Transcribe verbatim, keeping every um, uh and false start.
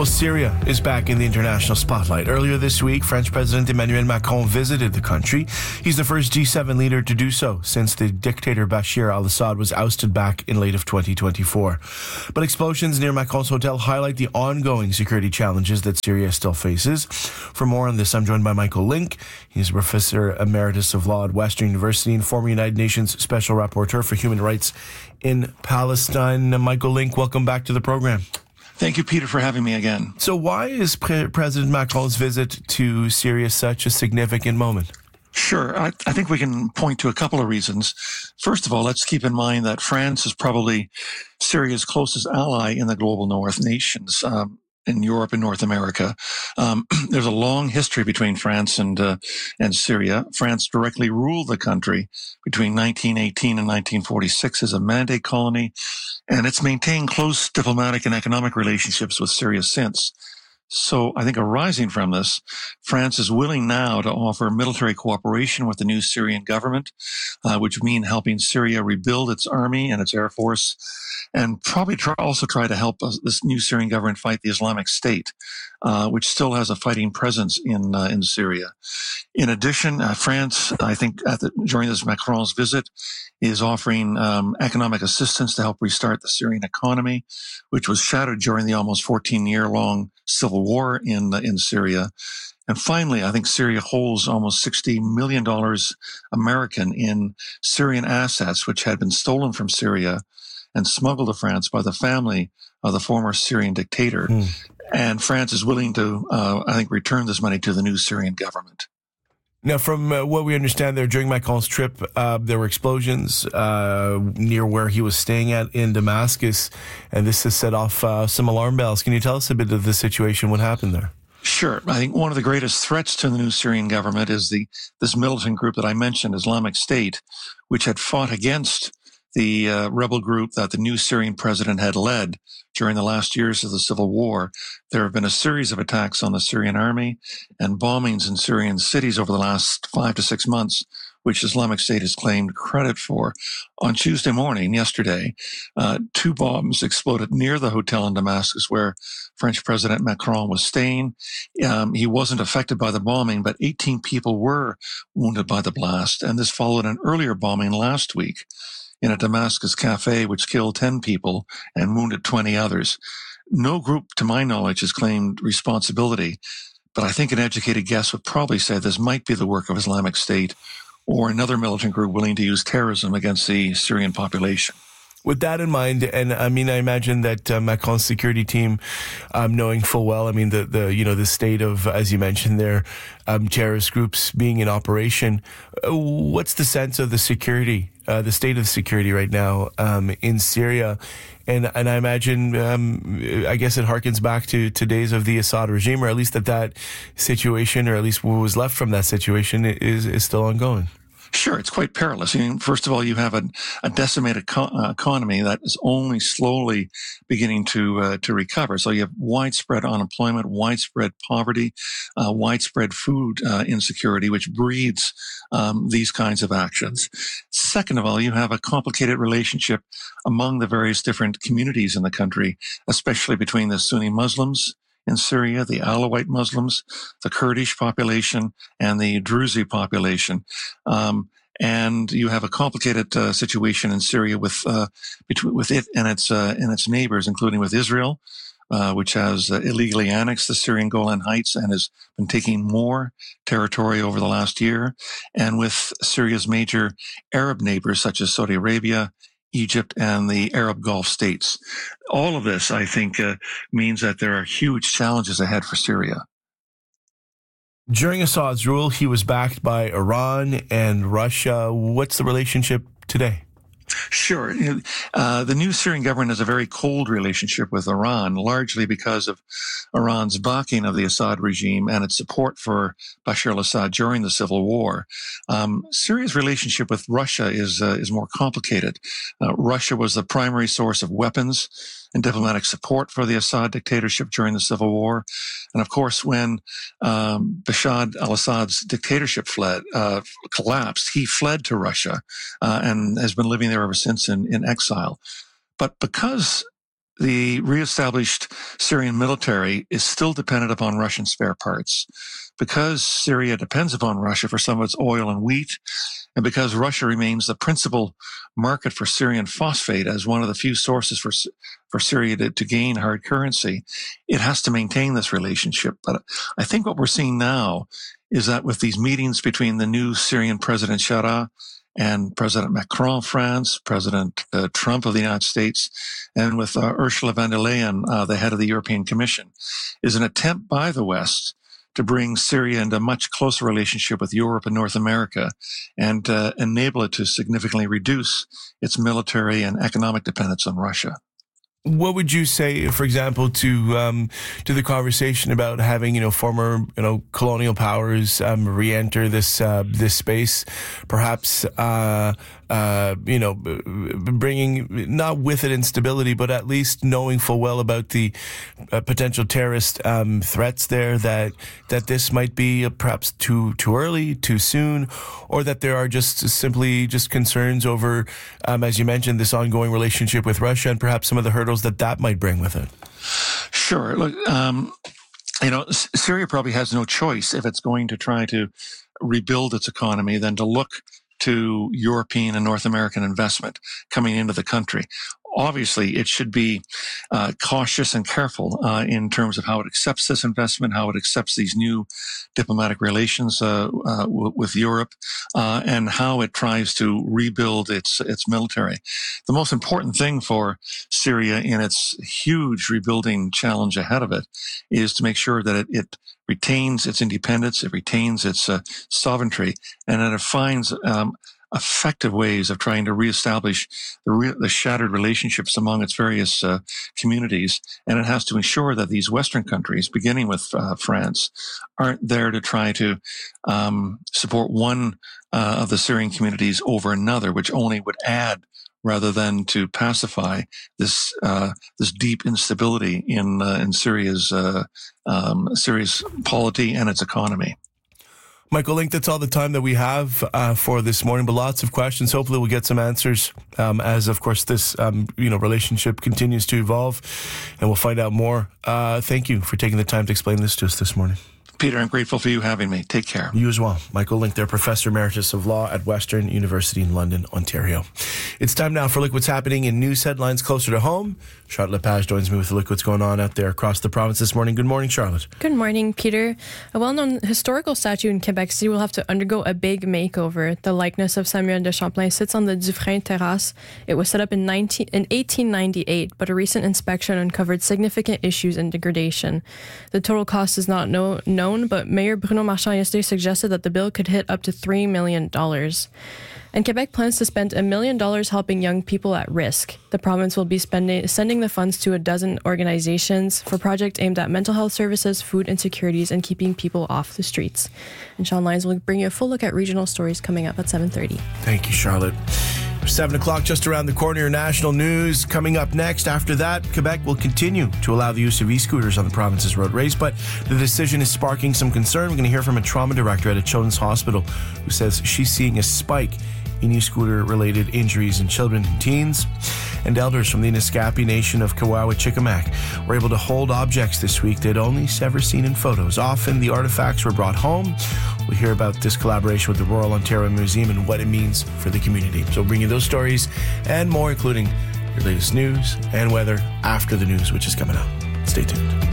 Well, Syria is back in the international spotlight. Earlier this week, French President Emmanuel Macron visited the country. He's the first G seven leader to do so since the dictator Bashar al-Assad was ousted back in late of twenty twenty-four. But explosions near Macron's hotel highlight the ongoing security challenges that Syria still faces. For more on this, I'm joined by Michael Link. He's a professor emeritus of law at Western University and former United Nations Special Rapporteur for Human Rights in Palestine. Michael Link, welcome back to the program. Thank you, Peter, for having me again. So why is Pre- President Macron's visit to Syria such a significant moment? Sure. I, I think we can point to a couple of reasons. First of all, let's keep in mind that France is probably Syria's closest ally in the global North nations. Um, in Europe and North America. Um, there's a long history between France and uh, and Syria. France directly ruled the country between nineteen eighteen and nineteen forty-six as a mandate colony, and it's maintained close diplomatic and economic relationships with Syria since. So I think arising from this, France is willing now to offer military cooperation with the new Syrian government, uh, which would mean helping Syria rebuild its army and its air force, and probably try, also try to help uh, this new Syrian government fight the Islamic State, uh, which still has a fighting presence in uh, in Syria. In addition, uh, France, I think, at the, during this Macron's visit, is offering um, economic assistance to help restart the Syrian economy, which was shattered during the almost fourteen-year-long civil war in in Syria. And finally, I think Syria holds almost sixty million dollars American in Syrian assets, which had been stolen from Syria and smuggled to France by the family of the former Syrian dictator. Mm. And France is willing to, uh, I think, return this money to the new Syrian government. Now, from uh, what we understand there, during Macron's trip, uh, there were explosions uh, near where he was staying at in Damascus, and this has set off uh, some alarm bells. Can you tell us a bit of the situation, what happened there? Sure. I think one of the greatest threats to the new Syrian government is the this militant group that I mentioned, Islamic State, which had fought against the uh, rebel group that the new Syrian president had led during the last years of the civil war. There have been a series of attacks on the Syrian army and bombings in Syrian cities over the last five to six months, which Islamic State has claimed credit for. On Tuesday morning, yesterday, uh, two bombs exploded near the hotel in Damascus where French President Macron was staying. Um, he wasn't affected by the bombing, but eighteen people were wounded by the blast. And this followed an earlier bombing last week in a Damascus cafe, which killed ten people and wounded twenty others. No group, to my knowledge, has claimed responsibility, but I think an educated guess would probably say this might be the work of Islamic State or another militant group willing to use terrorism against the Syrian population. With that in mind, and I mean, I imagine that uh, Macron's security team, um, knowing full well, I mean, the, the you know, the state of, as you mentioned there, um, terrorist groups being in operation. Uh, what's the sense of the security, uh, the state of security right now um, in Syria? And and I imagine, um, I guess it harkens back to, to days of the Assad regime, or at least that that situation, or at least what was left from that situation, is is still ongoing. Sure, it's quite perilous. I mean, first of all, you have a, a decimated co- uh, economy that is only slowly beginning to uh, to recover. So you have widespread unemployment, widespread poverty, uh, widespread food uh, insecurity, which breeds um, these kinds of actions. Second of all, you have a complicated relationship among the various different communities in the country, especially between the Sunni Muslims in Syria, the Alawite Muslims, the Kurdish population, and the Druze population. Um, and you have a complicated uh, situation in Syria with uh, between with it and its uh, and its neighbors, including with Israel, uh, which has uh, illegally annexed the Syrian Golan Heights and has been taking more territory over the last year, and with Syria's major Arab neighbors such as Saudi Arabia, Egypt, and the Arab Gulf states. All of this, I think, uh, means that there are huge challenges ahead for Syria. During Assad's rule, he was backed by Iran and Russia. What's the relationship today? Sure. Uh, the new Syrian government has a very cold relationship with Iran, largely because of Iran's backing of the Assad regime and its support for Bashar al-Assad during the civil war. Um, Syria's relationship with Russia is uh, is more complicated. Uh, Russia was the primary source of weapons and diplomatic support for the Assad dictatorship during the civil war. And of course, when um, Bashar al-Assad's dictatorship fled, uh, collapsed, he fled to Russia uh, and has been living there ever since in, in exile. But because the reestablished Syrian military is still dependent upon Russian spare parts. Because Syria depends upon Russia for some of its oil and wheat, and because Russia remains the principal market for Syrian phosphate as one of the few sources for for Syria to, to gain hard currency, it has to maintain this relationship. But I think what we're seeing now is that with these meetings between the new Syrian President Shara and President Macron of France, President uh, Trump of the United States, and with uh, Ursula von der Leyen, uh, the head of the European Commission, is an attempt by the West to bring Syria into a much closer relationship with Europe and North America and uh, enable it to significantly reduce its military and economic dependence on Russia. What would you say, for example, to um, to the conversation about having, you know, former, you know, colonial powers um, re-enter this uh, this space, perhaps, uh, uh, you know, bringing not with it instability, but at least knowing full well about the uh, potential terrorist um, threats there, that that this might be perhaps too too early, too soon, or that there are just simply just concerns over, um, as you mentioned, this ongoing relationship with Russia and perhaps some of the hurdles that that might bring with it? Sure. Look, um, you know, Syria probably has no choice if it's going to try to rebuild its economy than to look to European and North American investment coming into the country. Obviously, it should be uh, cautious and careful uh, in terms of how it accepts this investment, how it accepts these new diplomatic relations uh, uh, w- with Europe, uh, and how it tries to rebuild its its military. The most important thing for Syria in its huge rebuilding challenge ahead of it is to make sure that it, it retains its independence, it retains its uh, sovereignty, and that it finds um, effective ways of trying to reestablish the, re- the shattered relationships among its various uh, communities. And it has to ensure that these Western countries, beginning with uh, France, aren't there to try to um, support one uh, of the Syrian communities over another, which only would add rather than to pacify this uh, this deep instability in uh, in Syria's uh, um, Syria's polity and its economy. Michael Link, that's all the time that we have uh, for this morning, but lots of questions. Hopefully we'll get some answers um, as, of course, this um, you know relationship continues to evolve, and we'll find out more. Uh, thank you for taking the time to explain this to us this morning. Peter, I'm grateful for you having me. Take care. You as well. Michael Link, there, Professor Emeritus of Law at Western University in London, Ontario. It's time now for a look what's happening in news headlines closer to home. Charlotte Lepage joins me with a look what's going on out there across the province this morning. Good morning, Charlotte. Good morning, Peter. A well-known historical statue in Quebec City will have to undergo a big makeover. The likeness of Samuel de Champlain sits on the Dufresne Terrasse. It was set up in, nineteen, in eighteen ninety-eight, but a recent inspection uncovered significant issues and degradation. The total cost is not know, known, but Mayor Bruno Marchand yesterday suggested that the bill could hit up to three million dollars. And Quebec plans to spend a million dollars helping young people at risk. The province will be spending, sending the funds to a dozen organizations for projects aimed at mental health services, food insecurities, and keeping people off the streets. And Sean Lyons will bring you a full look at regional stories coming up at seven thirty. Thank you, Charlotte. seven o'clock just around the corner, your national news coming up next. After that, Quebec will continue to allow the use of e-scooters on the province's roadways, but the decision is sparking some concern. We're going to hear from a trauma director at a children's hospital who says she's seeing a spike in e-scooter related injuries in children and teens. And elders from the Nisgapi Nation of Kawawa-Chickamak were able to hold objects this week they'd only ever seen in photos. Often the artifacts were brought home. We'll hear about this collaboration with the Royal Ontario Museum and what it means for the community. So we'll bring you those stories and more, including your latest news and weather after the news, which is coming up. Stay tuned.